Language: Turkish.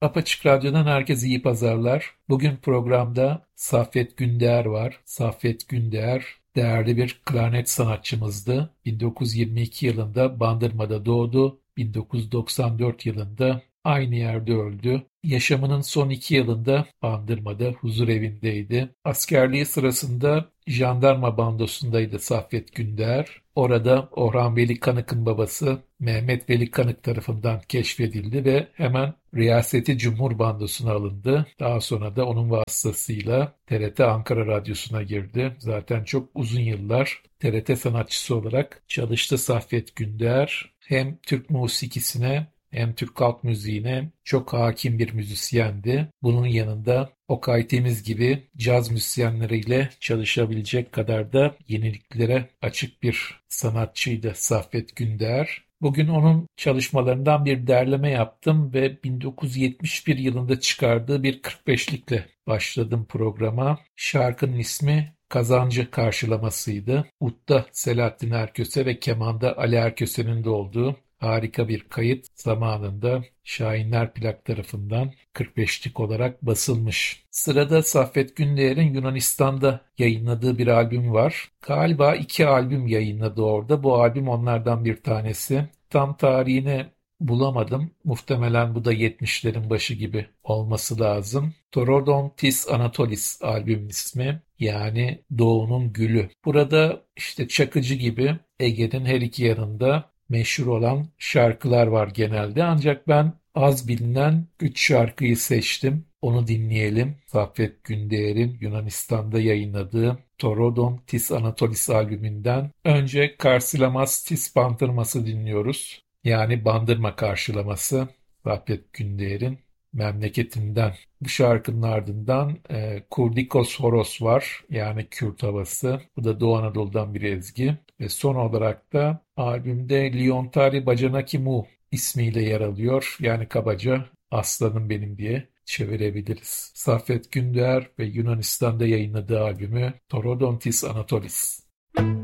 Apaçık Radyo'dan herkese iyi pazarlar. Bugün programda Saffet Gündeğer var. Saffet Gündeğer değerli bir klarnet sanatçımızdı. 1922 yılında Bandırma'da doğdu. 1994 yılında aynı yerde öldü. Yaşamının son 2 yılında Bandırma'da huzurevindeydi. Askerliği sırasında jandarma bandosundaydı Saffet Gündeğer. Orada Orhan Veli Kanık'ın babası Mehmet Veli Kanık tarafından keşfedildi ve hemen Riyaseti Cumhur Bandosu'na alındı. Daha sonra da onun vasıtasıyla TRT Ankara Radyosu'na girdi. Zaten çok uzun yıllar TRT sanatçısı olarak çalıştı Saffet Gündeğer. Hem Türk musikisine hem Türk halk müziğine çok hakim bir müzisyendi. Bunun yanında Okay Temiz gibi caz müzisyenleriyle çalışabilecek kadar da yeniliklere açık bir sanatçıydı Saffet Gündeğer. Bugün onun çalışmalarından bir derleme yaptım ve 1971 yılında çıkardığı bir 45'likle başladım programa. Şarkının ismi Kazancı Karşılamasıydı. Udda Selahattin Erköse ve kemanda Ali Erköse'nin de olduğu harika bir kayıt, zamanında Şahinler Plak tarafından 45'lik olarak basılmış. Sırada Saffet Gündeğer'in Yunanistan'da yayınladığı bir albüm var. Galiba 2 albüm yayınladı orada. Bu albüm onlardan bir tanesi. Tam tarihini bulamadım. Muhtemelen bu da 70'lerin başı gibi olması lazım. Torodontis Anatolis albümün ismi. Yani Doğu'nun Gülü. Burada işte Çakıcı gibi Ege'nin her iki yanında meşhur olan şarkılar var genelde. Ancak ben az bilinen 3 şarkıyı seçtim. Onu dinleyelim. Saffet Gündeğer'in Yunanistan'da yayınladığı Torodon Tis Anatolis albümünden. Önce Karsilamas Tis Bandırması dinliyoruz. Yani bandırma karşılaması Saffet Gündeğer'in memleketinden. Bu şarkının ardından Kurdikos Horos var. Yani Kürt havası. Bu da Doğu Anadolu'dan bir ezgi. Ve son olarak da albümde Liontari Bacanaki Mu ismiyle yer alıyor. Yani kabaca Aslanım Benim diye çevirebiliriz. Saffet Gündeğer ve Yunanistan'da yayınladığı albümü Torodontis Anatolis.